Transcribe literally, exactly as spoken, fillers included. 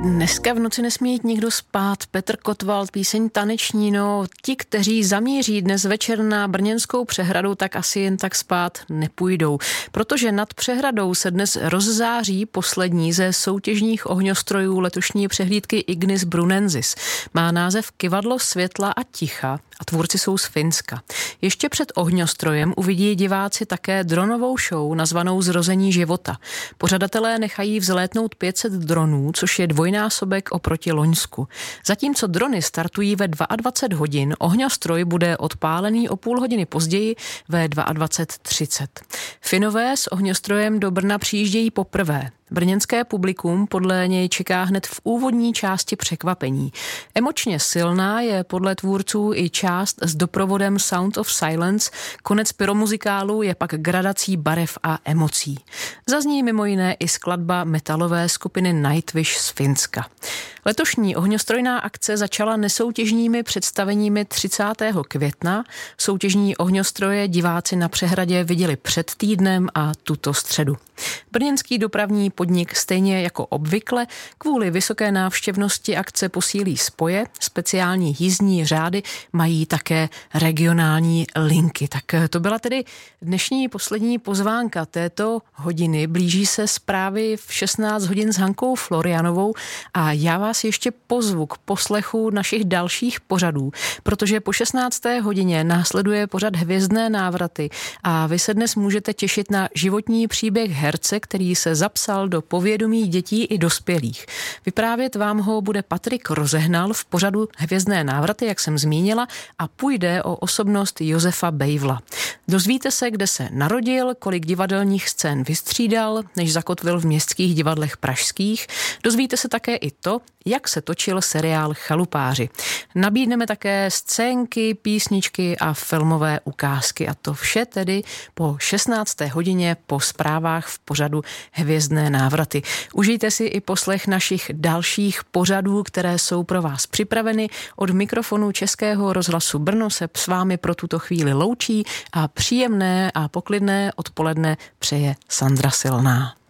Dneska v noci nesmí jít nikdo spát. Petr Kotwald, píseň taneční. No, ti, kteří zamíří dnes večer na Brněnskou přehradu, tak asi jen tak spát nepůjdou. Protože nad přehradou se dnes rozzáří poslední ze soutěžních ohňostrojů letošní přehlídky Ignis Brunensis. Má název Kyvadlo světla a ticha a tvůrci jsou z Finska. Ještě před ohňostrojem uvidí diváci také dronovou show nazvanou Zrození života. Pořadatelé nechají vzlétnout pět set dronů, což je dvojnásobek oproti loňsku. Zatímco drony startují ve dvacet dva hodin, ohňostroj bude odpálený o půl hodiny později ve dvacet dva třicet. Finové s ohňostrojem do Brna přijíždějí poprvé. Brněnské publikum podle něj čeká hned v úvodní části překvapení. Emočně silná je podle tvůrců i část s doprovodem Sound of Silence, konec pyromuzikálu je pak gradací barev a emocí. Zazní mimo jiné i skladba metalové skupiny Nightwish z Finska. Letošní ohňostrojná akce začala nesoutěžními představeními třicátého května. Soutěžní ohňostroje diváci na přehradě viděli před týdnem a tuto středu. Brněnský dopravní podnik stejně jako obvykle kvůli vysoké návštěvnosti akce posílí spoje, speciální jízdní řády mají také regionální linky. Tak to byla tedy dnešní poslední pozvánka této hodiny. Blíží se zprávy v šestnáct hodin s Hankou Florianovou a já vás ještě pozvu k poslechu našich dalších pořadů, protože po šestnácté hodině následuje pořad Hvězdné návraty a vy se dnes můžete těšit na životní příběh herce, který se zapsal do povědomí dětí i dospělých. Vyprávět vám ho bude Patrik Rozehnal v pořadu Hvězdné návraty, jak jsem zmínila, a půjde o osobnost Josefa Bejvla. Dozvíte se, kde se narodil, kolik divadelních scén vystřídal, než zakotvil v městských divadlech pražských. Dozvíte se také i to, jak se točil seriál Chalupáři. Nabídneme také scénky, písničky a filmové ukázky a to vše tedy po šestnácté hodině po zprávách v pořadu Hvězdné návraty. Užijte si i poslech našich dalších pořadů, které jsou pro vás připraveny. Od mikrofonu Českého rozhlasu Brno se s vámi pro tuto chvíli loučí a příjemné a poklidné odpoledne přeje Sandra Silná.